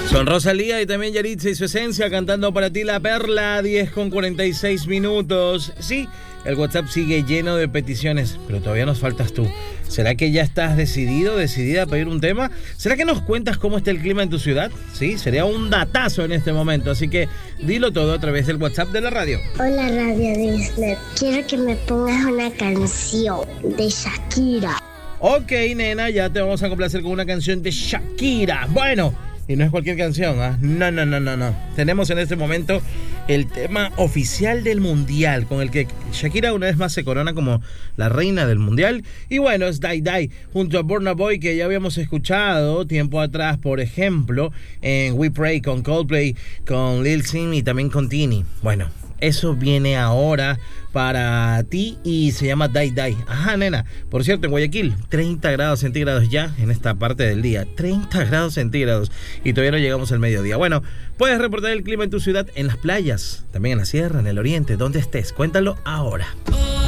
Son Rosalía y también Yaritza y su esencia cantando para ti La Perla, 10:46. Sí, el WhatsApp sigue lleno de peticiones, pero todavía nos faltas tú. ¿Será que ya estás decidida a pedir un tema? ¿Será que nos cuentas cómo está el clima en tu ciudad? Sí, sería un datazo en este momento, así que dilo todo a través del WhatsApp de la radio. Hola Radio Disney, quiero que me pongas una canción de Shakira. Ok, nena, ya te vamos a complacer con una canción de Shakira. Bueno, y no es cualquier canción, ¿ah? No. Tenemos en este momento el tema oficial del Mundial, con el que Shakira una vez más se corona como la reina del Mundial. Y bueno, es Die Die, junto a Burna Boy, que ya habíamos escuchado tiempo atrás, por ejemplo, en We Pray con Coldplay, con Lil Sim y también con Tini. Bueno, eso viene ahora para ti y se llama Die Die. Ajá, nena. Por cierto, en Guayaquil, 30 grados centígrados ya en esta parte del día. 30 grados centígrados. Y todavía no llegamos al mediodía. Bueno, puedes reportar el clima en tu ciudad, en las playas, también en la sierra, en el oriente, donde estés. Cuéntalo ahora.